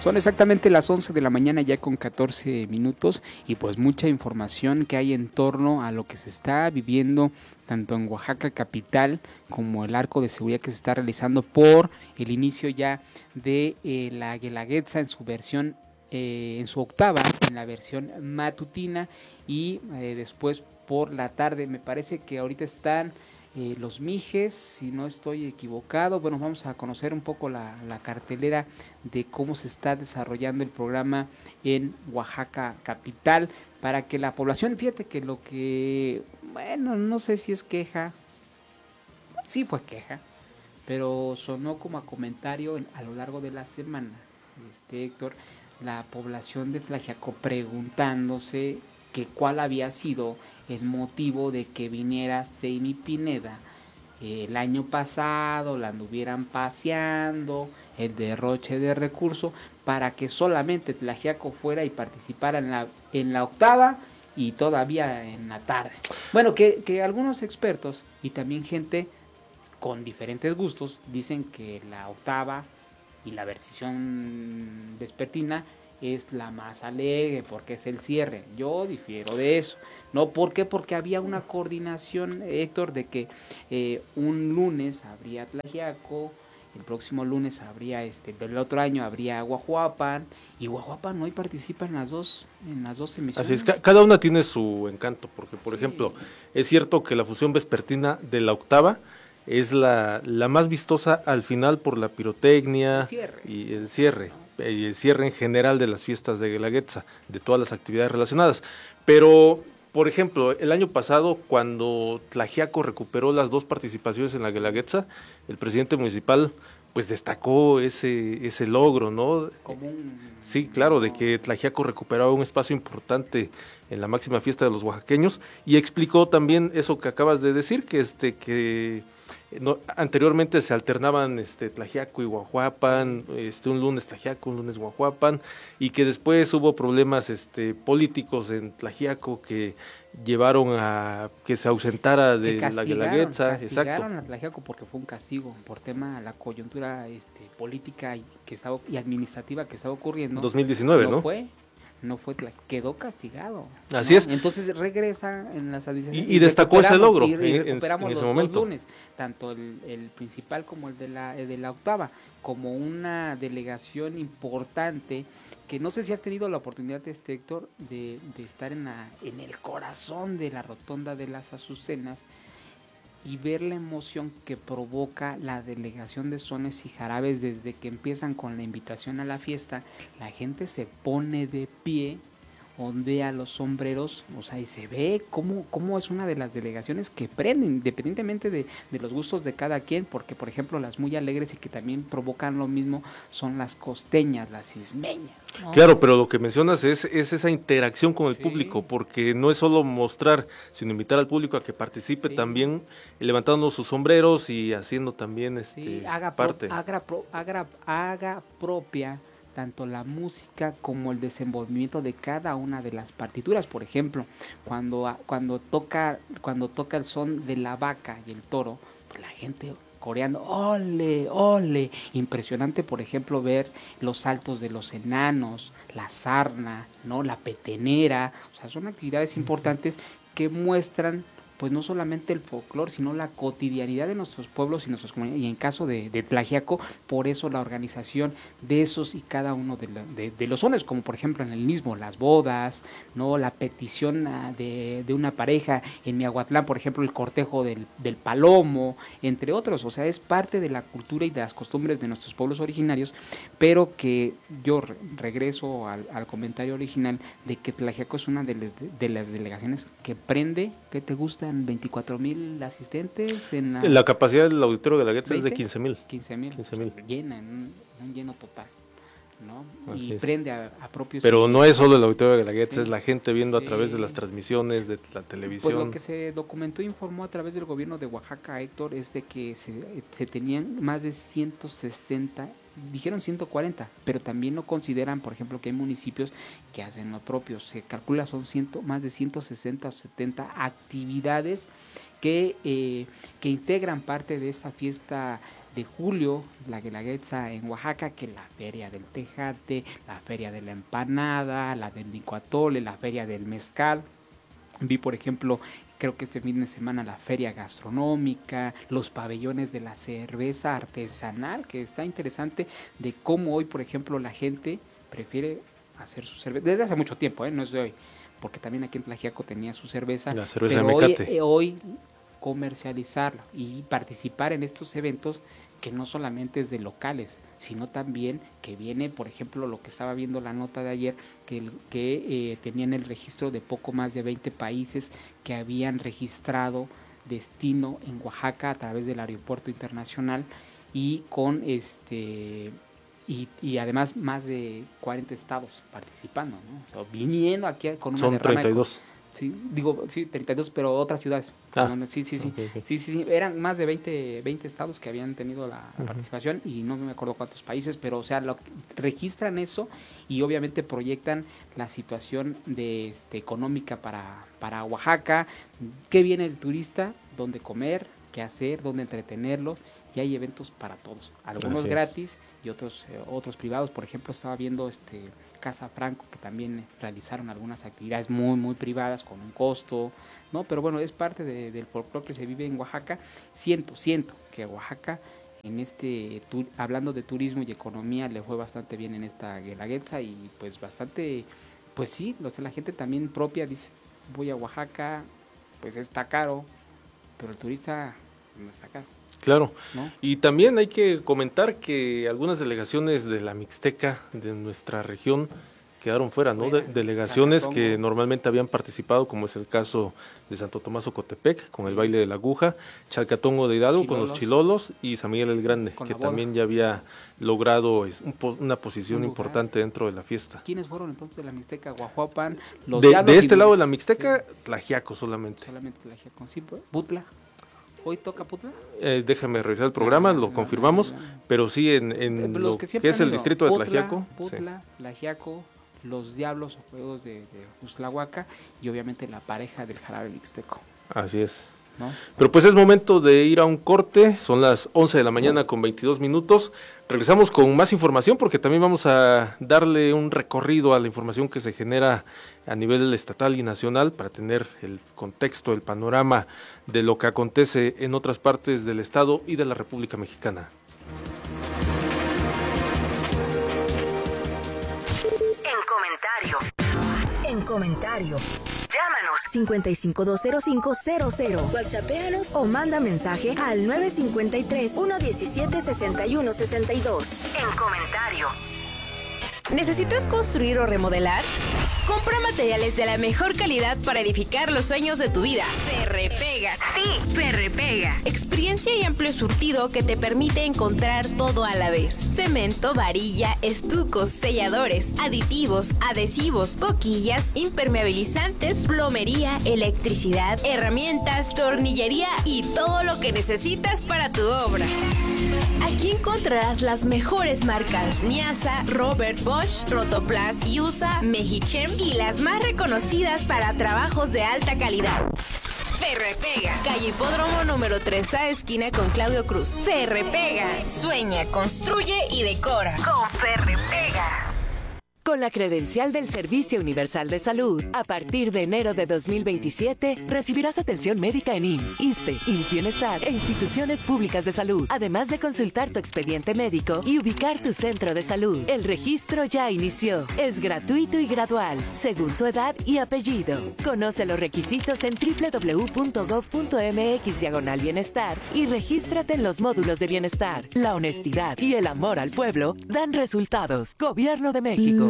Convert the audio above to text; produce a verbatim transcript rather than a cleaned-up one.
Son exactamente las once de la mañana ya con catorce minutos y pues mucha información que hay en torno a lo que se está viviendo tanto en Oaxaca capital como el arco de seguridad que se está realizando por el inicio ya de eh, la Guelaguetza en su versión, eh, en su octava, en la versión matutina y eh, después por la tarde. Me parece que ahorita están Eh, los Mijes, si no estoy equivocado. Bueno, vamos a conocer un poco la, la cartelera de cómo se está desarrollando el programa en Oaxaca capital para que la población, fíjate que lo que, bueno, no sé si es queja, sí fue queja, pero sonó como a comentario en, a lo largo de la semana, este Héctor, la población de Tlaxiaco preguntándose que cuál había sido el motivo de que viniera Seimi Pineda eh, el año pasado, la anduvieran paseando, el derroche de recursos, para que solamente Tlaxiaco fuera y participara en la, en la octava y todavía en la tarde. Bueno, que, que algunos expertos y también gente con diferentes gustos dicen que la octava y la versión vespertina es la más alegre porque es el cierre. Yo difiero de eso. No, ¿por qué? Porque había una coordinación, Héctor, de que eh, un lunes habría Tlaxiaco, el próximo lunes habría, este, del otro año habría Guajuapan, y Guajuapan hoy participa en las dos, en las dos emisiones. Así es, ca- cada una tiene su encanto, porque por Sí. ejemplo, es cierto que la fusión vespertina de la octava es la, la más vistosa al final por la pirotecnia El cierre. y el cierre, y el cierre en general de las fiestas de Guelaguetza, de todas las actividades relacionadas. Pero, por ejemplo, el año pasado, cuando Tlaxiaco recuperó las dos participaciones en la Guelaguetza, el presidente municipal pues destacó ese, ese logro, ¿no? Como un, Sí, claro, de que Tlaxiaco recuperaba un espacio importante en la máxima fiesta de los oaxaqueños y explicó también eso que acabas de decir, que este que no, anteriormente se alternaban este Tlaxiaco y Guajuapan, este un lunes Tlaxiaco, un lunes Guajuapan, y que después hubo problemas este políticos en Tlaxiaco que llevaron a que se ausentara de que la Guelaguetza, castigaron exacto. a Tlaxiaco porque fue un castigo por tema la coyuntura este, política y que estaba y administrativa que estaba ocurriendo. dos mil diecinueve, ¿no? No fue, no fue, quedó castigado. Así ¿no? es. Entonces regresa en las administraciones. Y, y destacó ese logro y, y en, recuperamos en ese los momento. dos lunes, tanto el, el principal como el de la, el de la octava, como una delegación importante que no sé si has tenido la oportunidad, este Héctor, de, de estar en, la, en el corazón de la rotonda de las Azucenas y ver la emoción que provoca la delegación de sones y jarabes desde que empiezan con la invitación a la fiesta. La gente se pone de pie, ondea los sombreros, o sea, y se ve cómo, cómo es una de las delegaciones que prenden, independientemente de, de los gustos de cada quien, porque por ejemplo las muy alegres y que también provocan lo mismo son las costeñas, las ismeñas, ¿no? Claro, pero lo que mencionas es, es esa interacción con el Sí. público, porque no es solo mostrar, sino invitar al público a que participe Sí. también, levantando sus sombreros y haciendo también este Sí, haga, parte. Pro, haga, pro, haga, haga propia tanto la música como el desenvolvimiento de cada una de las partituras. Por ejemplo, cuando, cuando, toca, cuando toca el son de la vaca y el toro, pues la gente coreando, ole, ole. Impresionante, por ejemplo, ver los saltos de los enanos, la sarna, ¿no? La petenera. O sea, son actividades importantes que muestran pues no solamente el folclore, sino la cotidianidad de nuestros pueblos y nuestras comunidades, y en caso de, de Tlaxiaco, por eso la organización de esos y cada uno de, la, de, de los sones, como por ejemplo en el mismo, las bodas, no la petición de, de una pareja, en Miahuatlán, por ejemplo, el cortejo del, del palomo, entre otros, o sea, es parte de la cultura y de las costumbres de nuestros pueblos originarios, pero que yo re regreso al, al comentario original de que Tlaxiaco es una de, les, de las delegaciones que prende, que te gusta, veinticuatro mil asistentes en la, la capacidad del auditorio de la Guelaguetza es de quince mil. quince mil. Llena, en un, un lleno total, ¿no? Así y es. prende a, a propios. Pero no es solo el auditorio de la Guelaguetza, sí, es la gente viendo sí. a través de las transmisiones, de la televisión. Pues lo que se documentó e informó a través del gobierno de Oaxaca, Héctor, es de que se, se tenían más de ciento sesenta, dijeron ciento cuarenta, pero también no consideran, por ejemplo, que hay municipios que hacen lo propio. Se calcula son ciento, más de ciento sesenta o setenta actividades que, eh, que integran parte de esta fiesta de julio, la Guelaguetza en Oaxaca, que la feria del tejate, la feria de la empanada, la del licuatole, la feria del mezcal. Vi, por ejemplo, creo que este fin de semana la feria gastronómica, los pabellones de la cerveza artesanal, que está interesante de cómo hoy, por ejemplo, la gente prefiere hacer su cerveza, desde hace mucho tiempo, ¿eh? No es de hoy, porque también aquí en Tlaxiaco tenía su cerveza, la cerveza pero de hoy, Mecate. eh, hoy comercializarla y participar en estos eventos que no solamente es de locales, sino también que viene, por ejemplo, lo que estaba viendo la nota de ayer, que, que eh, tenían el registro de poco más de veinte países que habían registrado destino en Oaxaca a través del aeropuerto internacional y con este y, y además más de cuarenta estados participando, ¿no? O sea, viniendo aquí con una Son derrama treinta y dos. Sí, digo, sí, treinta y dos, pero otras ciudades. Ah. Donde, sí, sí, sí, Okay, okay. sí, sí, sí. Eran más de veinte, veinte estados que habían tenido la, la Uh-huh. participación y no me acuerdo cuántos países, pero o sea, lo, registran eso y obviamente proyectan la situación de este económica para, para Oaxaca, qué viene el turista, dónde comer, qué hacer, dónde entretenerlo, y hay eventos para todos, algunos Así es. gratis y otros eh, otros privados. Por ejemplo, estaba viendo este Casa Franco, que también realizaron algunas actividades muy muy privadas con un costo, ¿no? Pero bueno, es parte de, del folclore que se vive en Oaxaca. Siento, siento que Oaxaca en este, tu, hablando de turismo y economía, le fue bastante bien en esta Guelaguetza y pues bastante, pues sí, o sea, la gente también propia dice, voy a Oaxaca, pues está caro, pero el turista no está caro. Claro, ¿no? Y también hay que comentar que algunas delegaciones de la Mixteca de nuestra región quedaron fuera, ¿no? De, delegaciones que normalmente habían participado, como es el caso de Santo Tomás Ocotepec, con el baile de la aguja, Chalcatongo de Hidalgo Chilolos. con los chilolos y San Miguel el Grande, Con que la boda. también ya había logrado es, un po, una posición Un lugar. importante dentro de la fiesta. ¿Quiénes fueron entonces de la Mixteca? Guajuapan, los De, Diablos de este y- lado de la Mixteca, Sí. Tlaxiaco solamente. Solamente la Giacón, sí, pues, Butla. ¿Hoy toca Butla? Eh, déjame revisar el programa, Ah, lo ah, confirmamos, ah, pero sí en, en Los lo que que, siempre es han el ido, distrito de Butla, Tlaxiaco. sí. Butla, Tlaxiaco, los Diablos o Juegos de, de Uxtlahuaca y obviamente la pareja del jarabe mixteco, Así es. ¿no? Pero pues es momento de ir a un corte, son las once de la mañana con veintidós minutos. Regresamos con más información porque también vamos a darle un recorrido a la información que se genera a nivel estatal y nacional para tener el contexto, el panorama de lo que acontece en otras partes del estado y de la República Mexicana. En comentario. En comentario. Llámanos cincuenta y cinco dos cero cinco cero cero. WhatsAppéanos o manda mensaje al nueve cinco tres, uno diecisiete, sesenta y uno sesenta y dos. En comentario. ¿Necesitas construir o remodelar? Compra materiales de la mejor calidad para edificar los sueños de tu vida. Ferrepega. Sí, Ferrepega. Experiencia y amplio surtido que te permite encontrar todo a la vez. Cemento, varilla, estucos, selladores, aditivos, adhesivos, boquillas, impermeabilizantes, plomería, electricidad, herramientas, tornillería y todo lo que necesitas para tu obra. Aquí encontrarás las mejores marcas Niasa, Robert Bosch, Rotoplas, Yusa, Mejichem y las más reconocidas para trabajos de alta calidad. Ferrepega, calle Hipódromo número tres A, esquina con Claudio Cruz. Ferrepega, sueña, construye y decora. Con Ferrepega. Con la credencial del Servicio Universal de Salud, a partir de enero de dos mil veintisiete, recibirás atención médica en I M S S, ISSSTE, I M S S Bienestar e instituciones públicas de salud, además de consultar tu expediente médico y ubicar tu centro de salud. El registro ya inició. Es gratuito y gradual, según tu edad y apellido. Conoce los requisitos en doble u doble u doble u punto gob punto eme equis diagonal bienestar y regístrate en los módulos de bienestar. La honestidad y el amor al pueblo dan resultados. Gobierno de México.